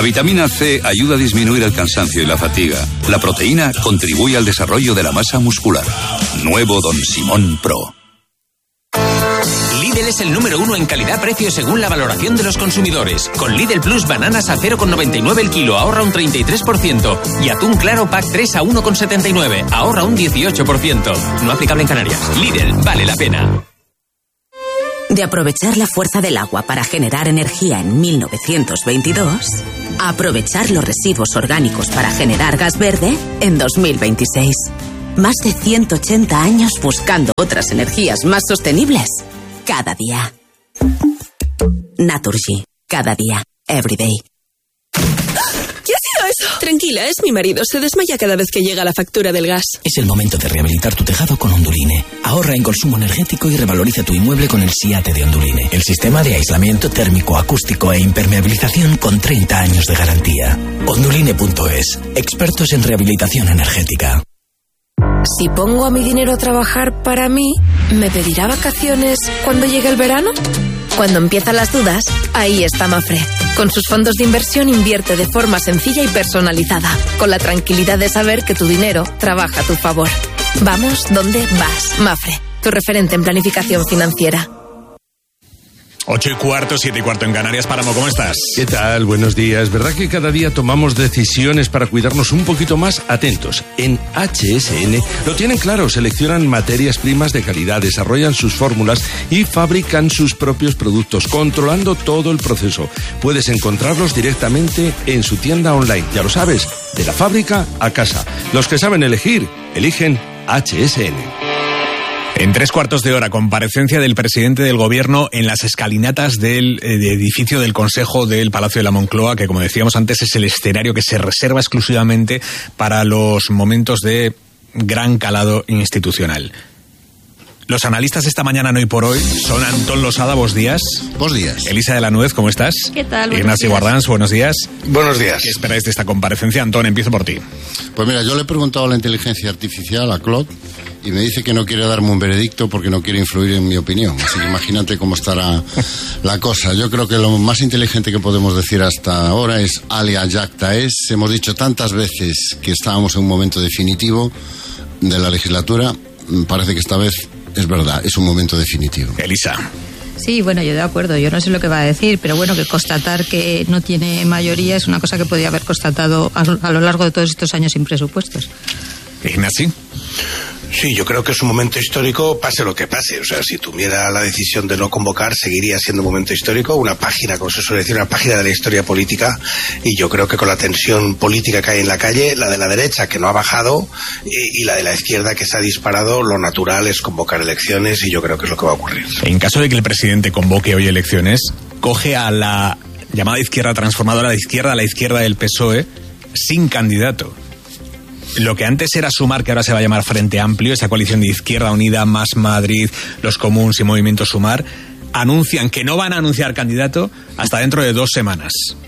vitamina C ayuda a disminuir el cansancio y la fatiga. La proteína contribuye al desarrollo de la masa muscular. Nuevo Don Simón Pro. Lidl es el número 1 en calidad-precio según la valoración de los consumidores. Con Lidl Plus bananas a 0,99 el kilo, ahorra un 33%. Y atún claro pack 3 a 1,79, ahorra un 18%. No aplicable en Canarias. Lidl, vale la pena. De aprovechar la fuerza del agua para generar energía en 1922, a aprovechar los residuos orgánicos para generar gas verde en 2026. Más de 180 años buscando otras energías más sostenibles. Cada día. Naturgy. Cada día. Every day. ¿Qué ha sido eso? Tranquila, es mi marido. Se desmaya cada vez que llega la factura del gas. Es el momento de rehabilitar tu tejado con Onduline. Ahorra en consumo energético y revaloriza tu inmueble con el SIATE de Onduline. El sistema de aislamiento térmico, acústico e impermeabilización con 30 años de garantía. Onduline.es. Expertos en rehabilitación energética. Si pongo a mi dinero a trabajar para mí, ¿me pedirá vacaciones cuando llegue el verano? Cuando empiezan las dudas, ahí está Mafre. Con sus fondos de inversión invierte de forma sencilla y personalizada, con la tranquilidad de saber que tu dinero trabaja a tu favor. Vamos donde vas. Mafre, tu referente en planificación financiera. 8:15, 7:15 en Canarias. Páramo, ¿cómo estás? ¿Qué tal? Buenos días. ¿Verdad que cada día tomamos decisiones para cuidarnos un poquito más? Atentos. En HSN lo tienen claro. Seleccionan materias primas de calidad, desarrollan sus fórmulas y fabrican sus propios productos, controlando todo el proceso. Puedes encontrarlos directamente en su tienda online. Ya lo sabes, de la fábrica a casa. Los que saben elegir, eligen HSN. En 3/4 comparecencia del presidente del Gobierno en las escalinatas del edificio del Consejo del Palacio de la Moncloa, que, como decíamos antes, es el escenario que se reserva exclusivamente para los momentos de gran calado institucional. Los analistas esta mañana en Hoy por Hoy son Antón Losada, buenos días. Buenos días. Elisa de la Nuez, ¿cómo estás? ¿Qué tal? Ignacio Guardans, buenos días. Buenos días. ¿Qué esperáis de esta comparecencia? Antón, empiezo por ti. Pues mira, yo le he preguntado a la inteligencia artificial, a Claude, y me dice que no quiere darme un veredicto porque no quiere influir en mi opinión. Así que imagínate cómo estará la cosa. Yo creo que lo más inteligente que podemos decir hasta ahora es alia jacta es. Hemos dicho tantas veces que estábamos en un momento definitivo de la legislatura. Parece que esta vez es verdad, es un momento definitivo. Elisa. Sí, bueno, yo de acuerdo, yo no sé lo que va a decir, pero bueno, que constatar que no tiene mayoría es una cosa que podía haber constatado a lo largo de todos estos años sin presupuestos. Ignacio. Sí, yo creo que es un momento histórico, pase lo que pase. O sea, si tuviera la decisión de no convocar, seguiría siendo un momento histórico, una página, como se suele decir, una página de la historia política. Y yo creo que con la tensión política que hay en la calle, la de la derecha, que no ha bajado, y la de la izquierda, que se ha disparado, lo natural es convocar elecciones, y yo creo que es lo que va a ocurrir. En caso de que el presidente convoque hoy elecciones, coge a la llamada izquierda transformadora, la izquierda del PSOE, sin candidato. Lo que antes era Sumar, que ahora se va a llamar Frente Amplio, esa coalición de Izquierda Unida, Más Madrid, Los Comuns y Movimiento Sumar, anuncian que no van a anunciar candidato hasta dentro de 2 semanas.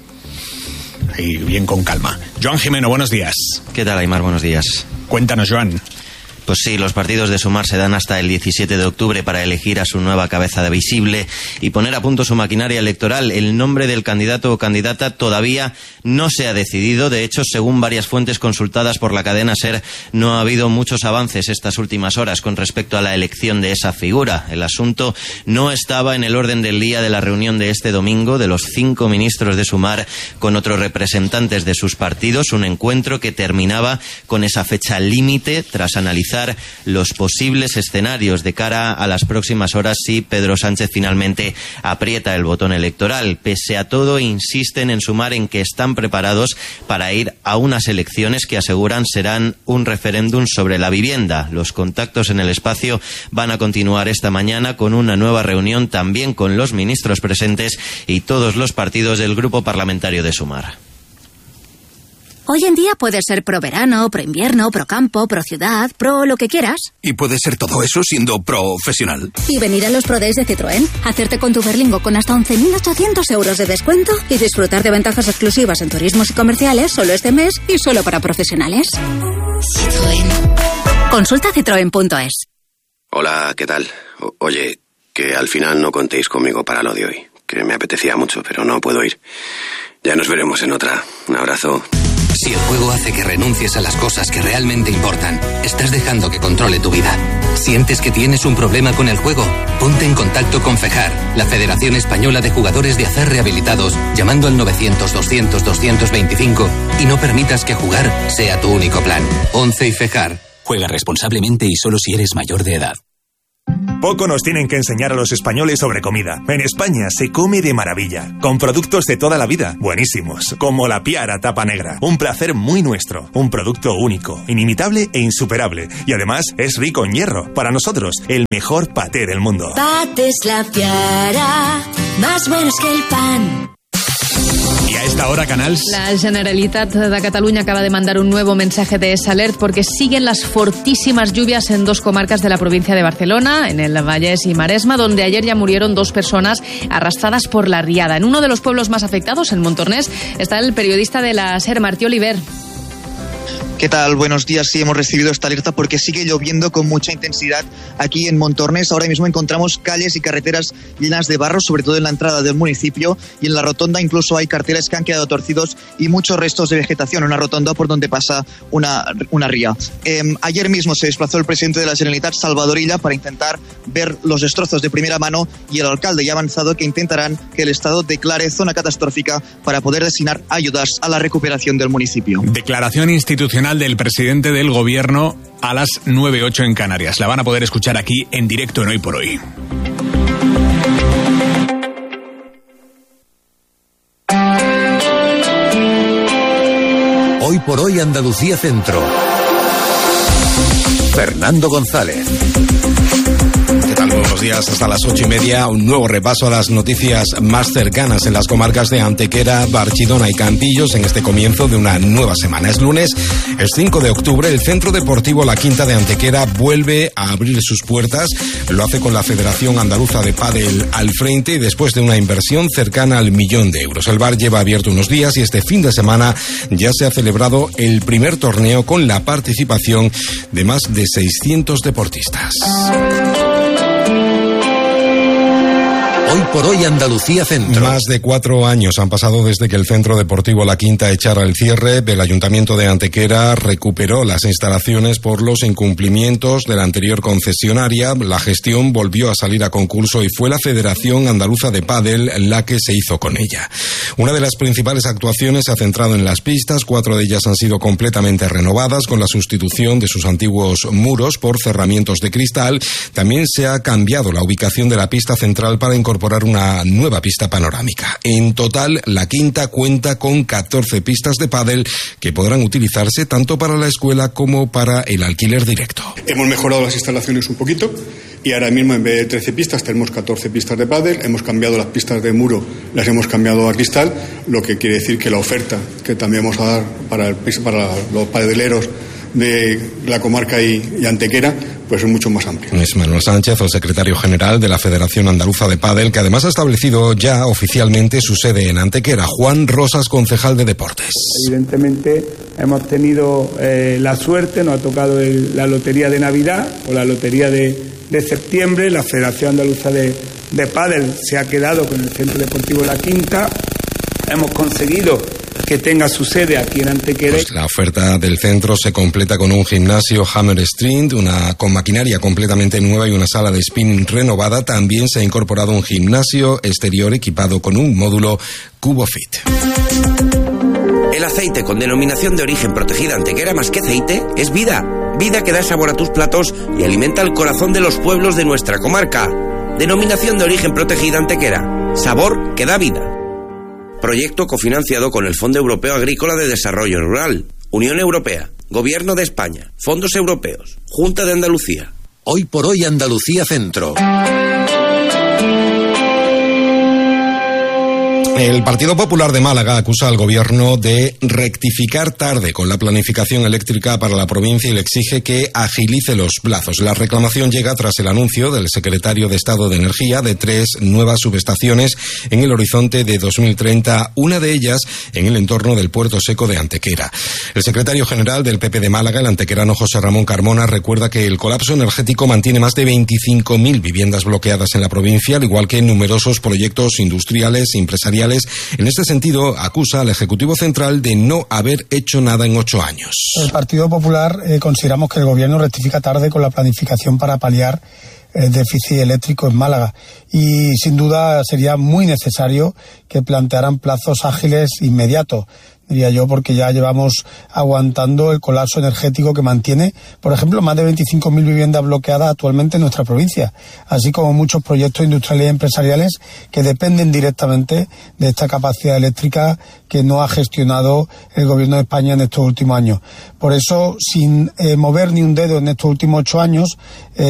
Y bien con calma. Joan Jimeno, buenos días. ¿Qué tal, Aimar? Buenos días. Cuéntanos, Joan. Pues sí, los partidos de Sumar se dan hasta el 17 de octubre para elegir a su nueva cabeza de visible y poner a punto su maquinaria electoral. El nombre del candidato o candidata todavía no se ha decidido. De hecho, según varias fuentes consultadas por la cadena SER, no ha habido muchos avances estas últimas horas con respecto a la elección de esa figura. El asunto no estaba en el orden del día de la reunión de este domingo de los 5 ministros de Sumar con otros representantes de sus partidos, un encuentro que terminaba con esa fecha límite tras analizar los posibles escenarios de cara a las próximas horas si Pedro Sánchez finalmente aprieta el botón electoral. Pese a todo, insisten en Sumar en que están preparados para ir a unas elecciones que aseguran serán un referéndum sobre la vivienda. Los contactos en el espacio van a continuar esta mañana con una nueva reunión también con los ministros presentes y todos los partidos del grupo parlamentario de Sumar. Hoy en día puedes ser pro verano, pro invierno, pro campo, pro ciudad, pro lo que quieras. Y puedes ser todo eso siendo profesional. Y venir a los Pro Days de Citroën, hacerte con tu Berlingo con hasta 11.800 euros de descuento y disfrutar de ventajas exclusivas en turismos y comerciales solo este mes y solo para profesionales. Citroën. Consulta citroen.es. Hola, ¿qué tal? Oye, que al final no contéis conmigo para lo de hoy, que me apetecía mucho, pero no puedo ir. Ya nos veremos en otra. Un abrazo. Si el juego hace que renuncies a las cosas que realmente importan, estás dejando que controle tu vida. ¿Sientes que tienes un problema con el juego? Ponte en contacto con FEJAR, la Federación Española de Jugadores de Azar Rehabilitados, llamando al 900-200-225 y no permitas que jugar sea tu único plan. 11 y FEJAR. Juega responsablemente y solo si eres mayor de edad. Poco nos tienen que enseñar a los españoles sobre comida. En España se come de maravilla, con productos de toda la vida, buenísimos, como la Piara Tapa Negra. Un placer muy nuestro, un producto único, inimitable e insuperable. Y además es rico en hierro. Para nosotros, el mejor paté del mundo. Patés La Piara, más buenos que el pan. Y a esta hora, Canals. La Generalitat de Catalunya acaba de mandar un nuevo mensaje de alert porque siguen las fortísimas lluvias en 2 comarcas de la provincia de Barcelona, en el Vallès y Maresma, donde ayer ya murieron 2 personas arrastradas por la riada. En uno de los pueblos más afectados, en Montornès, está el periodista de la SER, Martí Oliver. ¿Qué tal? Buenos días. Sí, hemos recibido esta alerta porque sigue lloviendo con mucha intensidad aquí en Montornès. Ahora mismo encontramos calles y carreteras llenas de barro, sobre todo en la entrada del municipio, y en la rotonda incluso hay carteles que han quedado torcidos y muchos restos de vegetación, una rotonda por donde pasa una ría. Ayer mismo se desplazó el presidente de la Generalitat, Salvador Illa, para intentar ver los destrozos de primera mano, y el alcalde ya ha avanzado que intentarán que el Estado declare zona catastrófica para poder destinar ayudas a la recuperación del municipio. Declaración institucional del presidente del gobierno a las 9:08 en Canarias. La van a poder escuchar aquí en directo en Hoy por Hoy. Hoy por Hoy Andalucía Centro. Fernando González. ¿Qué tal? Buenos días, hasta las 8:30. Un nuevo repaso a las noticias más cercanas en las comarcas de Antequera, Barchidona y Campillos en este comienzo de una nueva semana. Es lunes, es 5 de octubre. El Centro Deportivo La Quinta de Antequera vuelve a abrir sus puertas. Lo hace con la Federación Andaluza de Pádel al frente y después de una inversión cercana al 1.000.000 de euros. El bar lleva abierto unos días y este fin de semana ya se ha celebrado el primer torneo con la participación de más de 600 deportistas. Hoy por Hoy Andalucía Centro. Más de 4 años han pasado desde que el Centro Deportivo La Quinta echara el cierre. El Ayuntamiento de Antequera recuperó las instalaciones por los incumplimientos de la anterior concesionaria. La gestión volvió a salir a concurso y fue la Federación Andaluza de Pádel la que se hizo con ella. Una de las principales actuaciones se ha centrado en las pistas. 4 de ellas han sido completamente renovadas con la sustitución de sus antiguos muros por cerramientos de cristal. También se ha cambiado la ubicación de la pista central para incorporar una nueva pista panorámica. En total, La Quinta cuenta con 14 pistas de pádel que podrán utilizarse tanto para la escuela como para el alquiler directo. Hemos mejorado las instalaciones un poquito y ahora mismo en vez de 13 pistas tenemos 14 pistas de pádel. Hemos cambiado las pistas de muro, las hemos cambiado a cristal, lo que quiere decir que la oferta que también vamos a dar para los padeleros de la comarca y Antequera pues es mucho más amplio. Es Manuel Sánchez, el secretario general de la Federación Andaluza de Pádel, que además ha establecido ya oficialmente su sede en Antequera. Juan Rosas, concejal de Deportes. Evidentemente hemos tenido la suerte, nos ha tocado la lotería de Navidad o la lotería de septiembre. La Federación Andaluza de Pádel se ha quedado con el Centro Deportivo La Quinta. Hemos conseguido que tenga su sede aquí en Antequera. Pues la oferta del centro se completa con un gimnasio Hammer Strength, con maquinaria completamente nueva y una sala de spinning renovada. También se ha incorporado un gimnasio exterior equipado con un módulo CuboFit. El aceite con denominación de origen protegida Antequera más que aceite es vida. Vida que da sabor a tus platos y alimenta el corazón de los pueblos de nuestra comarca. Denominación de origen protegida Antequera. Sabor que da vida. Proyecto cofinanciado con el Fondo Europeo Agrícola de Desarrollo Rural, Unión Europea, Gobierno de España, Fondos Europeos, Junta de Andalucía. Hoy por Hoy Andalucía Centro. El Partido Popular de Málaga acusa al gobierno de rectificar tarde con la planificación eléctrica para la provincia y le exige que agilice los plazos. La reclamación llega tras el anuncio del secretario de Estado de Energía de 3 nuevas subestaciones en el horizonte de 2030, una de ellas en el entorno del Puerto Seco de Antequera. El secretario general del PP de Málaga, el antequerano José Ramón Carmona, recuerda que el colapso energético mantiene más de 25.000 viviendas bloqueadas en la provincia, al igual que numerosos proyectos industriales, empresariales torrenciales. En este sentido, acusa al Ejecutivo Central de no haber hecho nada en 8 años. El Partido Popular consideramos que el Gobierno rectifica tarde con la planificación para paliar el déficit eléctrico en Málaga, y sin duda sería muy necesario que plantearan plazos ágiles inmediatos, diría yo, porque ya llevamos aguantando el colapso energético que mantiene, por ejemplo, más de 25.000 viviendas bloqueadas actualmente en nuestra provincia, así como muchos proyectos industriales y empresariales que dependen directamente de esta capacidad eléctrica que no ha gestionado el Gobierno de España en estos últimos años. Por eso, sin mover ni un dedo en estos últimos 8 años,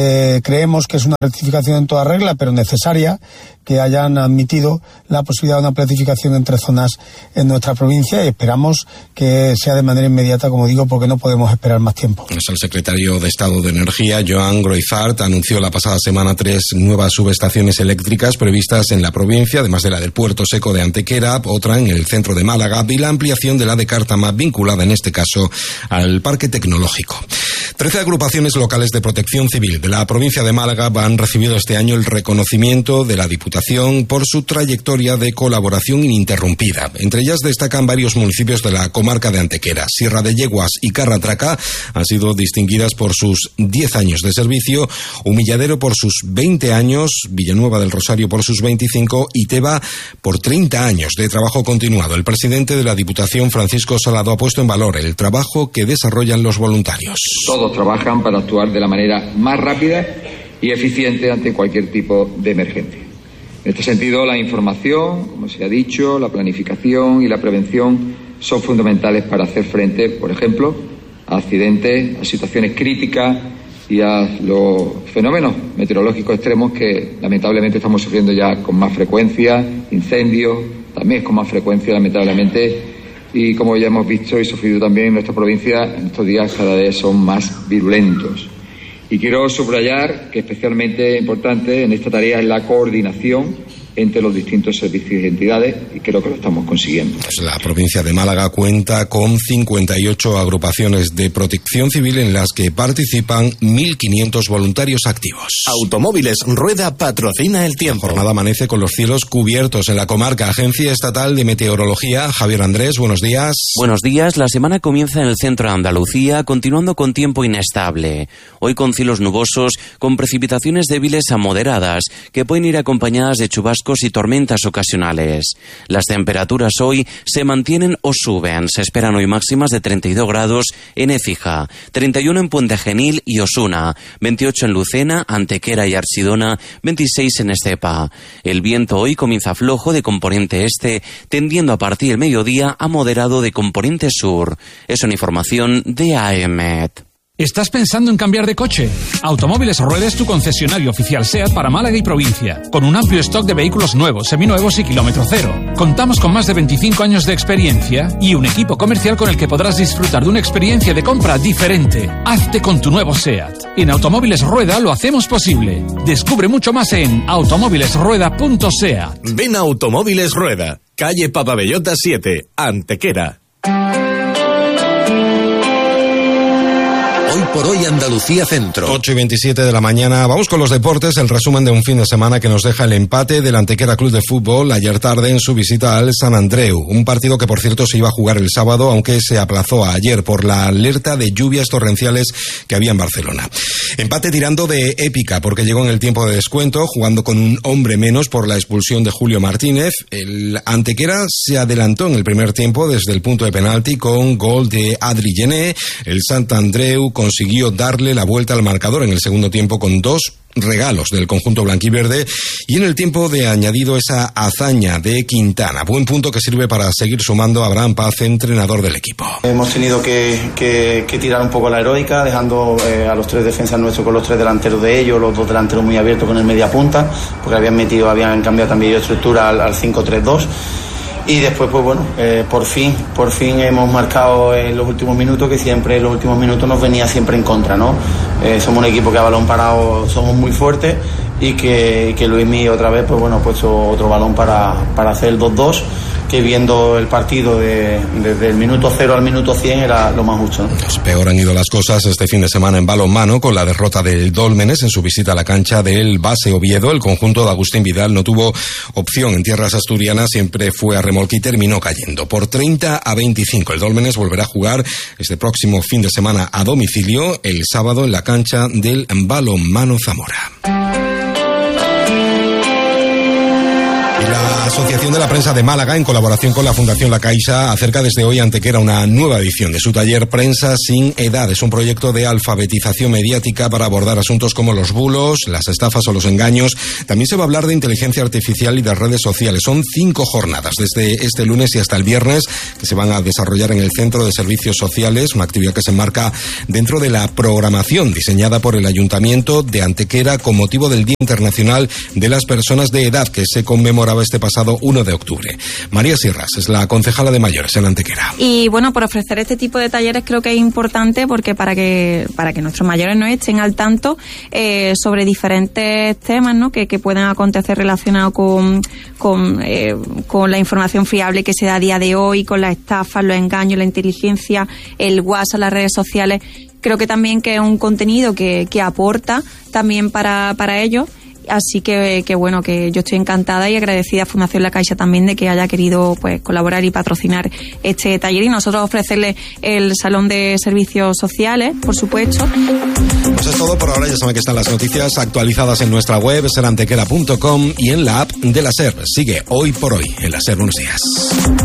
creemos que es una rectificación en toda regla, pero necesaria, que hayan admitido la posibilidad de una planificación entre zonas en nuestra provincia, y esperamos que sea de manera inmediata, como digo, porque no podemos esperar más tiempo. El secretario de Estado de Energía, Joan Groizart, anunció la pasada semana 3 nuevas subestaciones eléctricas previstas en la provincia, además de la del Puerto Seco de Antequera, otra en el centro de Málaga, y la ampliación de la de Cártama, vinculada en este caso al Parque Tecnológico. 13 agrupaciones locales de protección civil de la provincia de Málaga han recibido este año el reconocimiento de la Diputación por su trayectoria de colaboración ininterrumpida. Entre ellas destacan varios municipios de la comarca de Antequera. Sierra de Yeguas y Carratraca han sido distinguidas por sus 10 años de servicio, Humilladero por sus 20 años, Villanueva del Rosario por sus 25 y Teba por 30 años de trabajo continuado. El presidente de la Diputación, Francisco Salado, ha puesto en valor el trabajo que desarrollan los voluntarios. Todos trabajan para actuar de la manera más rápida y eficiente ante cualquier tipo de emergencia. En este sentido, la información, como se ha dicho, la planificación y la prevención son fundamentales para hacer frente, por ejemplo, a accidentes, a situaciones críticas y a los fenómenos meteorológicos extremos que lamentablemente estamos sufriendo ya con más frecuencia, incendios, también con más frecuencia lamentablemente, y como ya hemos visto y sufrido también en nuestra provincia, en estos días cada vez son más virulentos. Y quiero subrayar que especialmente importante en esta tarea es la coordinación entre los distintos servicios y entidades, y creo que lo estamos consiguiendo. La provincia de Málaga cuenta con 58 agrupaciones de protección civil en las que participan 1.500 voluntarios activos. Automóviles Rueda patrocina el tiempo. La jornada amanece con los cielos cubiertos en la comarca. Agencia Estatal de Meteorología, Javier Andrés, buenos días. Buenos días. La semana comienza en el centro de Andalucía, continuando con tiempo inestable. Hoy con cielos nubosos, con precipitaciones débiles a moderadas, que pueden ir acompañadas de chubascos y tormentas ocasionales. Las temperaturas hoy se mantienen o suben. Se esperan hoy máximas de 32 grados en Écija, 31 en Puente Genil y Osuna, 28 en Lucena, Antequera y Archidona, 26 en Estepa. El viento hoy comienza flojo de componente este, tendiendo a partir del mediodía a moderado de componente sur. Es una información de AEMET. ¿Estás pensando en cambiar de coche? Automóviles Rueda es tu concesionario oficial SEAT para Málaga y provincia, con un amplio stock de vehículos nuevos, seminuevos y kilómetro cero. Contamos con más de 25 años de experiencia y un equipo comercial con el que podrás disfrutar de una experiencia de compra diferente. Hazte con tu nuevo SEAT. En Automóviles Rueda lo hacemos posible. Descubre mucho más en automóvilesrueda.seat. Ven a Automóviles Rueda, calle Papabellota 7, Antequera. Hoy por hoy Andalucía Centro. 8:27 de la mañana. Vamos con los deportes. El resumen de un fin de semana que nos deja el empate del Antequera Club de Fútbol ayer tarde en su visita al Sant Andreu. Un partido que, por cierto, se iba a jugar el sábado, aunque se aplazó a ayer por la alerta de lluvias torrenciales que había en Barcelona. Empate tirando de épica, porque llegó en el tiempo de descuento, jugando con un hombre menos por la expulsión de Julio Martínez. El Antequera se adelantó en el primer tiempo desde el punto de penalti con gol de Adri Gené. El Sant Andreu consiguió darle la vuelta al marcador en el segundo tiempo con 2 regalos del conjunto blanquiverde, y en el tiempo de añadido esa hazaña de Quintana. Buen punto que sirve para seguir sumando a Abraham Paz, entrenador del equipo. Hemos tenido que tirar un poco la heroica, dejando a los 3 defensas nuestros con los 3 delanteros de ellos, los 2 delanteros muy abiertos con el media punta, porque habían cambiado también de estructura al 5-3-2. Y después, pues bueno, por fin hemos marcado en los últimos minutos, que siempre en los últimos minutos nos venía siempre en contra, ¿no? Somos un equipo que a balón parado somos muy fuertes, y que Luismi otra vez, pues bueno, ha puesto otro balón para hacer el 2-2. que viendo el partido desde el minuto 0 al minuto 100 era lo más justo, ¿no? Pues peor han ido las cosas este fin de semana en balonmano con la derrota del Dólmenes en su visita a la cancha del Base Oviedo. El conjunto de Agustín Vidal no tuvo opción en tierras asturianas, siempre fue a remolque y terminó cayendo por 30-25. El Dólmenes volverá a jugar este próximo fin de semana a domicilio el sábado en la cancha del Balonmano Zamora. La Asociación de la Prensa de Málaga, en colaboración con la Fundación La Caixa, acerca desde hoy a Antequera una nueva edición de su taller Prensa sin Edad. Es un proyecto de alfabetización mediática para abordar asuntos como los bulos, las estafas o los engaños. También se va a hablar de inteligencia artificial y de redes sociales. Son 5 jornadas desde este lunes y hasta el viernes que se van a desarrollar en el Centro de Servicios Sociales, una actividad que se enmarca dentro de la programación diseñada por el Ayuntamiento de Antequera con motivo del Día Internacional de las Personas de Edad, que se conmemoraba este pasado 1 de octubre. María Sierras es la concejala de mayores en Antequera. Y bueno, por ofrecer este tipo de talleres creo que es importante porque para que nuestros mayores no estén al tanto sobre diferentes temas, ¿no? que pueden acontecer relacionados con la información fiable que se da a día de hoy, con las estafas, los engaños, la inteligencia, el WhatsApp, las redes sociales. Creo que también que es un contenido que aporta también para ellos. Así que bueno, que yo estoy encantada y agradecida a Fundación La Caixa también de que haya querido pues colaborar y patrocinar este taller y nosotros ofrecerle el Salón de Servicios Sociales, por supuesto. Pues es todo por ahora. Ya saben que están las noticias actualizadas en nuestra web, serantequera.com, y en la app de la SER. Sigue Hoy por Hoy en la SER. Buenos días.